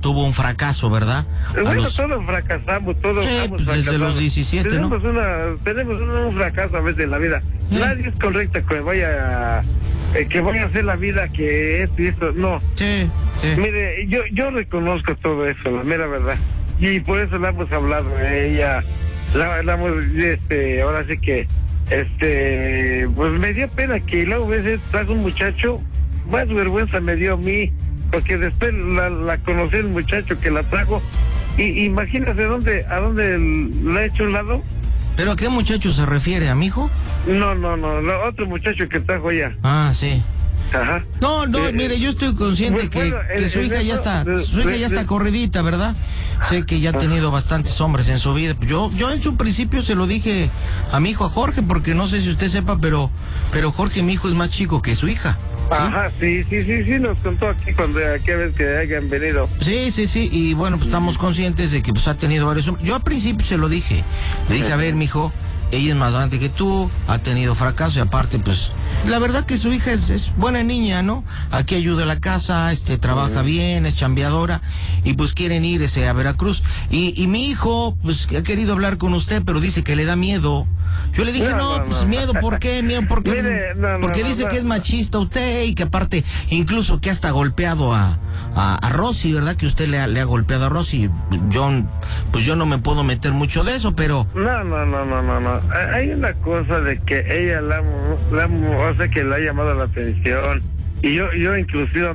tuvo un fracaso, ¿verdad? Bueno, todos fracasamos, todos sí, estamos pues desde los 17, tenemos ¿no? Tenemos un fracaso a veces en la vida. Nadie es correcto que vaya a hacer la vida que esto y esto, no. Sí. Mire, yo reconozco todo eso, la mera verdad. Y por eso la hemos hablado, ella, la hemos, ahora sí que, pues me dio pena que luego a veces trajo un muchacho, más vergüenza me dio a mí, porque después la conocí el muchacho que la trajo, y imagínate a dónde la ha hecho un lado. ¿Pero a qué muchacho se refiere? ¿A mi hijo? No, otro muchacho que trajo ella. Ah, sí. Ajá. No, mire, yo estoy consciente que su hija ya está corridita, ¿verdad? Sé que ya ha tenido bastantes hombres en su vida. Yo en su principio se lo dije a mi hijo, a Jorge, porque no sé si usted sepa, pero Jorge, mi hijo, es más chico que su hija. ¿Sí? Ajá, sí, nos contó aquí cuando aquella vez que hayan venido. Sí, y bueno, pues estamos conscientes de que pues ha tenido varios hombres. Yo al principio se lo dije, le dije, a ver, mijo, ella es más grande que tú, ha tenido fracaso y aparte, pues, la verdad que su hija es buena niña, ¿no? Aquí ayuda a la casa, trabaja bien, es chambeadora y pues quieren ir a Veracruz. Y mi hijo, pues, ha querido hablar con usted, pero dice que le da miedo. Yo le dije, miedo, ¿por qué? Miedo, porque dice que es machista usted y que aparte, incluso que hasta golpeado a Rosy, ¿verdad? Que usted le ha golpeado a Rosy. Yo no me puedo meter mucho de eso, pero... No. Hay una cosa de que ella o sea, que le ha llamado la atención. Y yo inclusive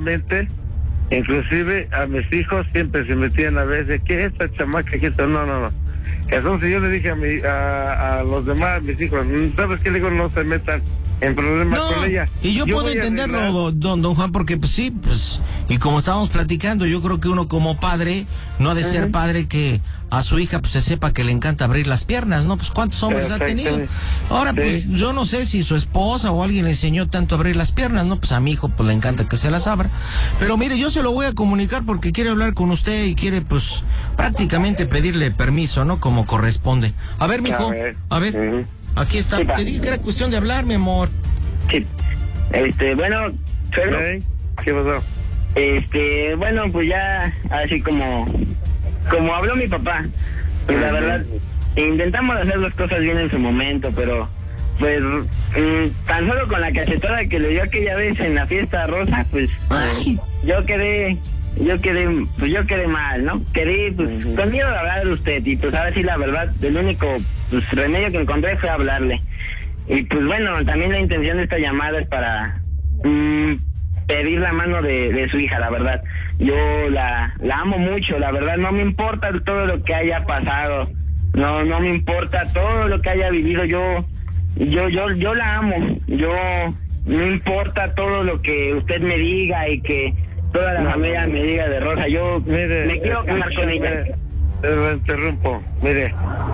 a mis hijos siempre se metían a veces, que esta chamaca, que esto, no. Entonces yo le dije a los demás, mis hijos, ¿sabes qué? Le digo, no se metan en problemas con ella. Y yo puedo entenderlo, don Juan, porque pues sí, pues, y como estábamos platicando, yo creo que uno como padre no ha de ser padre que a su hija pues se sepa que le encanta abrir las piernas, ¿no? Pues ¿cuántos hombres ha tenido? Ahora, pues yo no sé si su esposa o alguien le enseñó tanto a abrir las piernas, ¿no? Pues a mi hijo pues le encanta que se las abra. Pero mire, yo se lo voy a comunicar porque quiere hablar con usted y quiere pues prácticamente pedirle permiso, ¿no? Como corresponde. A ver, mijo, a ver. Aquí está. Te dije que era cuestión de hablar, mi amor. Sí. Bueno, Pedro. ¿Qué pasó? Bueno, pues ya, así como habló mi papá, pues la verdad, intentamos hacer las cosas bien en su momento, pero, pues, tan solo con la cachetada que le dio aquella vez en la fiesta rosa, pues, yo quedé mal, ¿no? Quedé, pues, con miedo de hablar de usted, y pues ahora sí, la verdad, el único, pues, remedio que encontré fue hablarle. Y pues bueno, también la intención de esta llamada es para pedir la mano de su hija, la verdad. Yo la amo mucho, la verdad, no me importa todo lo que haya pasado, no me importa todo lo que haya vivido, yo la amo, no importa todo lo que usted me diga y que toda la familia me diga de Rosa, yo me quiero casar con ella. Lo interrumpo, mire,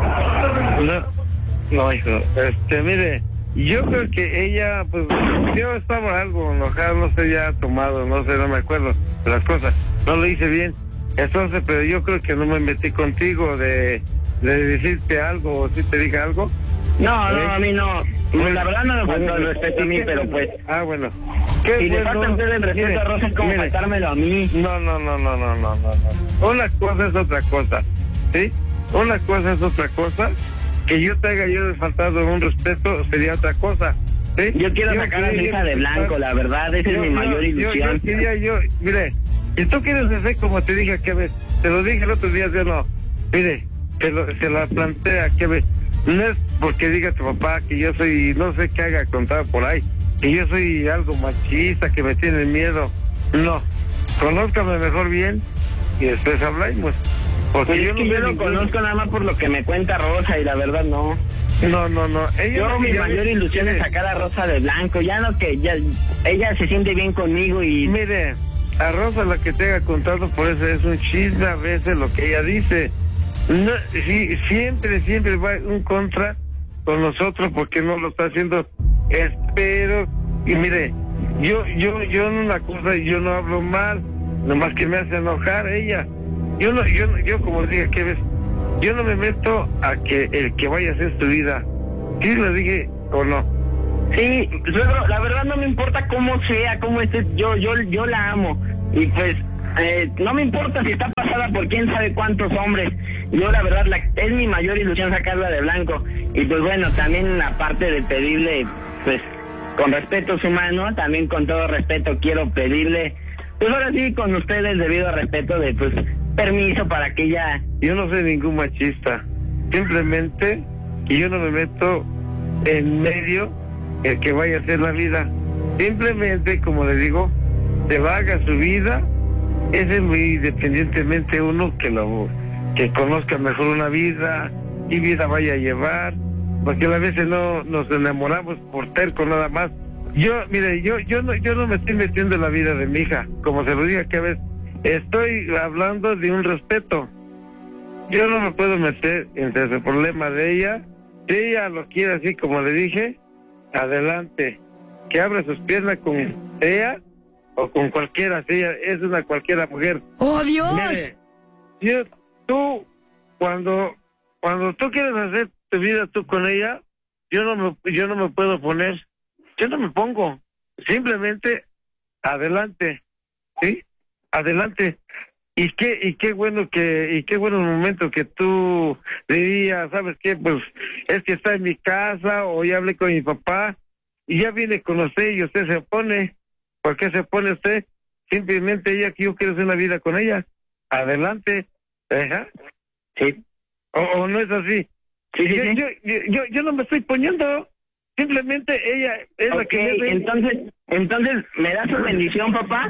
no hijo, mire, yo creo que ella, pues, yo estaba algo enojado, no sé, ya tomado, no me acuerdo de las cosas, no lo hice bien, entonces, pero yo creo que no me metí contigo de decirte algo, o si te dije algo. No, a mí no, la verdad no me faltó el respeto a mí, pero pues... bueno. Si le falta a usted el respeto a Rosa, es como faltármelo a mí. No. Una cosa es otra cosa, ¿sí? Una cosa es otra cosa. Que yo te haya yo faltado un respeto sería otra cosa, ¿sí? Yo quiero sacar a mi hija de blanco, la verdad, esa es mi mayor ilusión. Mire, si tú quieres hacer como te dije aquella vez, te lo dije el otro día, yo no, mire, se la plantea aquella vez, no es porque diga tu papá que yo soy, no sé qué haga contar por ahí, que yo soy algo machista, que me tiene miedo, no, conózcame mejor bien y después hablamos. Porque yo lo conozco nada más por lo que me cuenta Rosa y la verdad no. No. Mi mayor ilusión es sacar a Rosa de blanco, ella se siente bien conmigo y... Mire, a Rosa la que te haya contado, por eso es un chisme a veces lo que ella dice. No, sí, siempre va un contra con nosotros porque no lo está haciendo. Espero, y mire, yo en una cosa, yo no hablo mal, nomás que me hace enojar ella. Yo como dije que ves, yo no me meto a que el que vaya a hacer su vida, ¿sí le dije o no? Sí, suegro, la verdad no me importa cómo sea, cómo esté, yo la amo, y pues, no me importa si está pasando pasada por quién sabe cuántos hombres. Yo la verdad es mi mayor ilusión sacarla de blanco. Y pues bueno, también aparte de pedirle, pues con respeto humano, también con todo respeto quiero pedirle, pues ahora sí con ustedes debido a respeto de pues permiso para que ella... Yo no soy ningún machista, simplemente que yo no me meto en medio el que vaya a hacer la vida. Simplemente, como le digo, se va a haga su vida, ese es muy independientemente uno que conozca mejor una vida, qué vida vaya a llevar, porque a veces no nos enamoramos por terco nada más. Mire, yo no me estoy metiendo en la vida de mi hija, como se lo diga que a veces estoy hablando de un respeto. Yo no me puedo meter entre el problema de ella. Si ella lo quiere así como le dije, adelante, que abra sus piernas con ella o con cualquiera, si ella es una cualquiera mujer. ¡Oh, Dios! Mire, tú, cuando tú quieres hacer tu vida tú con ella, yo no me puedo poner, yo no me pongo, simplemente adelante, ¿sí? Adelante. Y qué bueno momento que tú dirías, ¿sabes qué? Pues es que está en mi casa, o ya hablé con mi papá y ya viene con usted y usted se opone. ¿Por qué se opone usted? Simplemente ella, que yo quiero hacer una vida con ella. Adelante. ¿Ajá? Sí. ¿O no es así? Sí. Yo no me estoy poniendo. Simplemente ella es la que... Entonces, ¿me da su bendición, papá?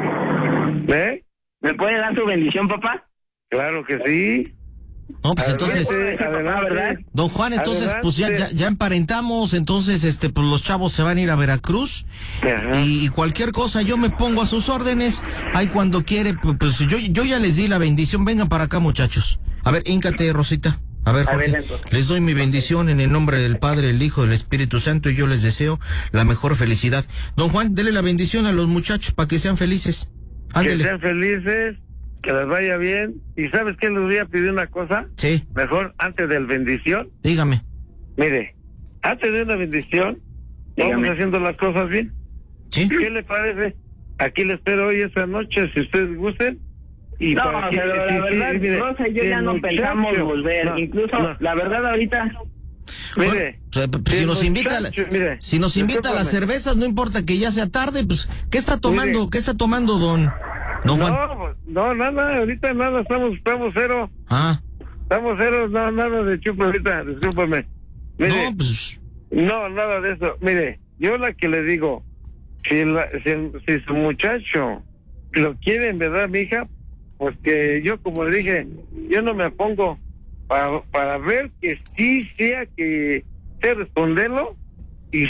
¿Eh? ¿Me puede dar su bendición, papá? Claro que sí. No, pues entonces, ¿verdad? don Juan, entonces pues ya emparentamos, entonces pues los chavos se van a ir a Veracruz. Ajá. Y cualquier cosa yo me pongo a sus órdenes. Ahí cuando quiere, pues yo ya les di la bendición. Vengan para acá, muchachos. A ver, híncate, Rosita. A ver, Jorge, les doy mi bendición en el nombre del Padre, el Hijo, del Espíritu Santo, y yo les deseo la mejor felicidad. Don Juan, dele la bendición a los muchachos para que sean felices. Ándele. Que sean felices, que les vaya bien. ¿Y sabes qué? Les voy a pedir una cosa. Sí. Mejor, antes de la bendición. Dígame. Mire, antes de una bendición, vamos haciendo las cosas bien. ¿Sí? ¿Qué le parece? Aquí le espero hoy esta noche, si ustedes gusten. Y no, para pero la verdad, mire, Rosa y yo ya no pensamos volver. Incluso, la verdad, ahorita... Mire, bueno, si nos invita, si nos invita a las cervezas, no importa que ya sea tarde, pues, ¿qué está tomando? Mire, ¿qué está tomando, don Juan? No, nada, ahorita nada, estamos cero. Ah. Estamos ceros, no, nada de chupo ahorita, discúlpame. Mire, No, pues... No, nada de eso. Mire, yo la que le digo, si su muchacho lo quiere en verdad, mi hija, pues que yo, como le dije, yo no me pongo para ver que sí sea que sea responderlo y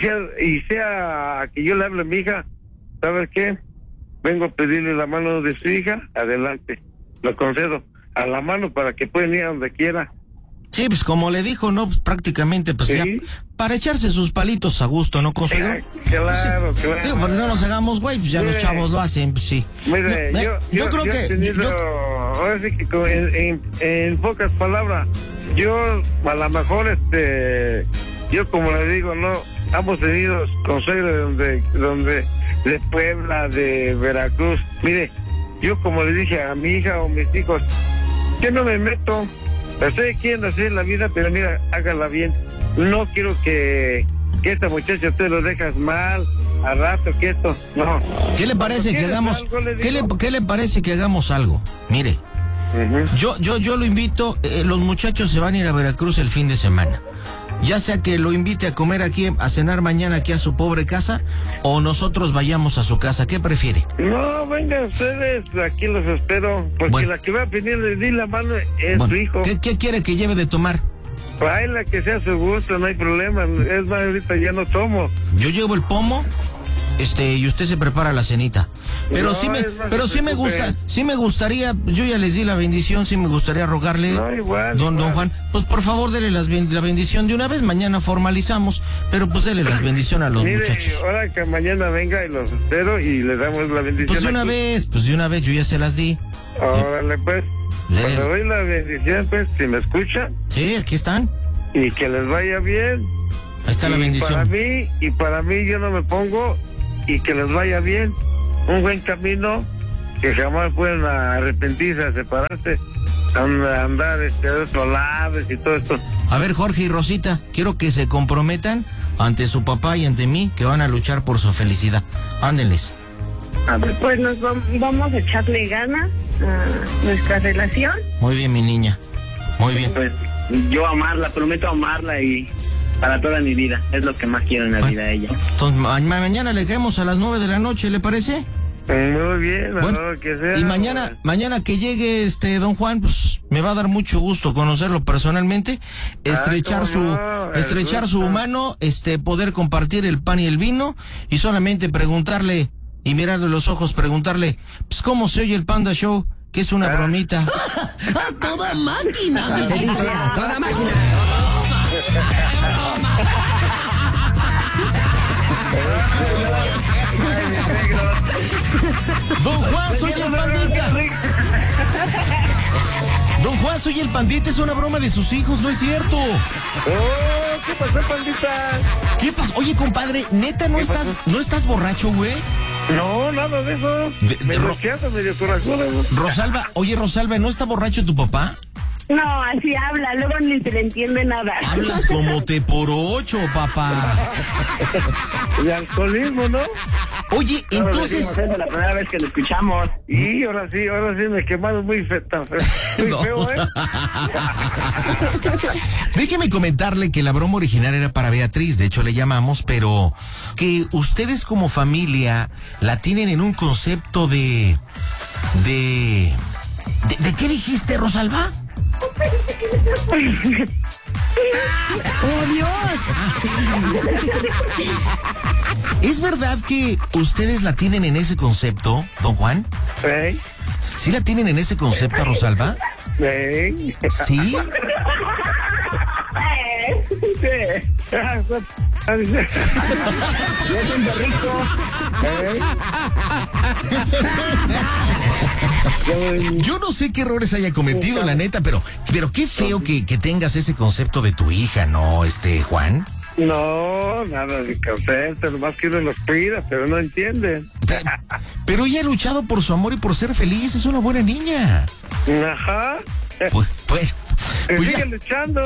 sea que yo le hable a mi hija. ¿Sabes qué? Vengo a pedirle la mano de su hija, adelante, lo concedo a la mano para que puedan ir a donde quiera. Sí, pues como le dijo, ¿no? Pues prácticamente, pues ¿sí? Ya, para echarse sus palitos a gusto, ¿no, considero? Claro, sí. claro. Digo, porque no nos hagamos güey, pues ya los chavos lo hacen, pues sí. Mire, yo creo que... ahora sí que en pocas palabras, yo a lo mejor, yo como le digo, no, hemos tenido consejos de Puebla, de Veracruz. Mire, yo como le dije a mi hija o mis hijos, yo no me meto. Estoy queriendo hacer la vida, pero mira, hágala bien. No quiero que esta muchacha usted lo dejas mal, a rato, que esto, no. ¿Qué le parece que hagamos? Algo, ¿Qué le parece que hagamos algo? Mire, yo lo invito, los muchachos se van a ir a Veracruz el fin de semana. Ya sea que lo invite a comer aquí, a cenar mañana aquí a su pobre casa, o nosotros vayamos a su casa. ¿Qué prefiere? No, vengan ustedes, aquí los espero, porque la que va a venir le di la mano es su hijo. ¿Qué quiere que lleve de tomar? Ay, la que sea a su gusto, no hay problema. Es más, ahorita ya no tomo. Yo llevo el pomo, y usted se prepara la cenita. Pero no, sí me gustaría, yo ya les di la bendición, sí me gustaría rogarle, don Juan, pues por favor dele la bendición de una vez, mañana formalizamos, pero pues dele las bendiciones a los muchachos. Ahora que mañana venga y los espero y les damos la bendición. Pues de una vez, yo ya se las di. Órale, pues. Cuando doy la bendición, pues, si me escuchan. Sí, aquí están. Y que les vaya bien. Ahí está la bendición. Para mí yo no me pongo, y que les vaya bien. Un buen camino, que jamás pueden arrepentirse a separarse, andar de otros lados y todo esto. A ver, Jorge y Rosita, quiero que se comprometan ante su papá y ante mí que van a luchar por su felicidad. Ándenles. Pues nos vamos a echarle ganas a nuestra relación. Muy bien, mi niña. Muy bien. Pues yo amarla, prometo amarla y para toda mi vida. Es lo que más quiero en la vida de ella. Entonces, mañana le caemos a las 9 de la noche, ¿le parece? Muy bien, Bueno, que sea. y mañana que llegue don Juan, pues me va a dar mucho gusto conocerlo personalmente, estrechar su mano, poder compartir el pan y el vino y solamente preguntarle y mirarle los ojos, preguntarle, pues cómo se oye el Panda Show, que es una bromita. ¡A toda máquina! Se dice, a toda máquina. Don Juan, soy el Pandita. Don Juan, soy el Pandita, es una broma de sus hijos, no es cierto. Oh, ¿qué pasó, Pandita? ¿Qué pasó? Oye, compadre, neta, ¿no estás borracho, güey? No, nada de eso. Medio corajudo. Rosalba, ¿no está borracho tu papá? No, así habla, luego ni se le entiende nada. Hablas como te por ocho, papá. De alcoholismo, ¿no? Oye, entonces... Es la primera vez que lo escuchamos. Y ahora sí me quemaron muy feo, ¿eh? Déjeme comentarle que la broma original era para Beatriz, de hecho le llamamos, pero que ustedes como familia la tienen en un concepto ¿de qué dijiste, Rosalba? ¡Oh, Dios! ¿Es verdad que ustedes la tienen en ese concepto, don Juan? ¿Sí? ¿Sí la tienen en ese concepto, Rosalba? ¿Sí? ¿Sí? Yo siento rico. Yo no sé qué errores haya cometido, la neta, pero qué feo que tengas ese concepto de tu hija, ¿no, Juan? No, nada de concepto, nomás que uno los cuida, pero no entienden. Pero ella ha luchado por su amor y por ser feliz, es una buena niña. Ajá. Pues Sigue ya. luchando.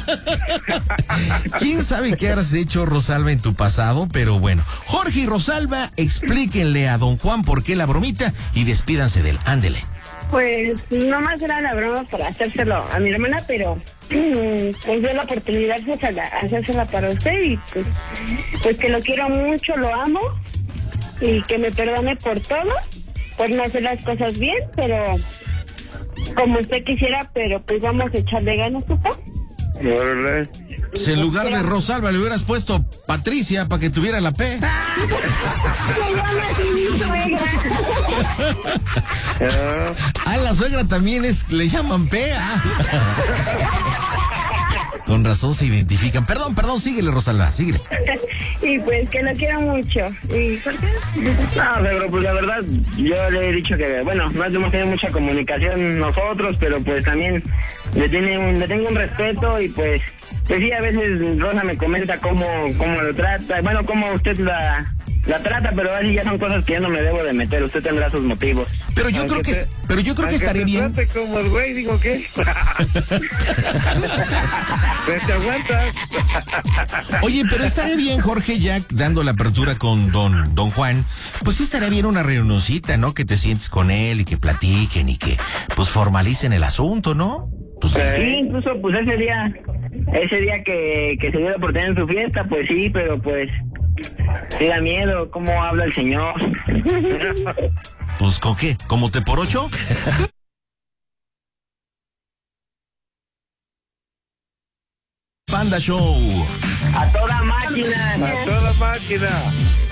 ¿Quién sabe qué has hecho, Rosalba, en tu pasado? Pero bueno, Jorge y Rosalba, explíquenle a don Juan por qué la bromita y despídanse de él. Ándele. Pues nomás era la broma para hacérselo a mi hermana, pero pues dio la oportunidad de hacérsela para usted y pues que lo quiero mucho, lo amo y que me perdone por todo, por no hacer las cosas bien, pero como usted quisiera, pero pues vamos a echarle ganas, papá. Órale. Si en lugar de Rosalba le hubieras puesto Patricia para que tuviera la P. Se llama así mi suegra. Ah, la suegra también le llaman P. Con razón se identifican. Perdón, síguele, Rosalba, síguele. Y pues que lo quiero mucho. ¿Y por qué? No, pero pues la verdad, yo le he dicho que, bueno, no hemos tenido mucha comunicación nosotros, pero pues también le tengo un respeto y pues sí, a veces Rosa me comenta cómo lo trata, bueno, cómo usted la trata, pero así ya son cosas que yo no me debo de meter, usted tendrá sus motivos. Pero yo creo que estaría bien. Trate como el güey, digo, ¿qué? Pues te aguantas. Oye, pero estaría bien, Jorge, ya dando la apertura con don Juan, pues sí estaría bien una reunioncita, ¿no? Que te sientes con él y que platiquen y que pues formalicen el asunto, ¿no? Pues, sí, incluso pues ese día que se dio la oportunidad en su fiesta, pues sí, pero pues sí da miedo cómo habla el señor. Pues ¿con qué? ¿Como te por ocho? Panda Show. A toda máquina. A toda máquina.